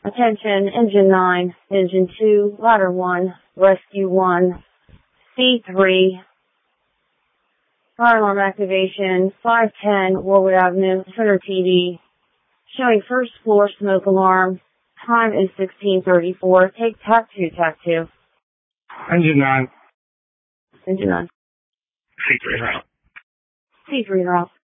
Attention, Engine 9, Engine 2, Ladder 1, Rescue 1, C3, fire alarm activation, 510 Warwood Avenue, Center TV, showing first floor smoke alarm. Time is 16:34. Take TAC 2, TAC 2. Engine 9. Engine 9. C3 route. C3 route.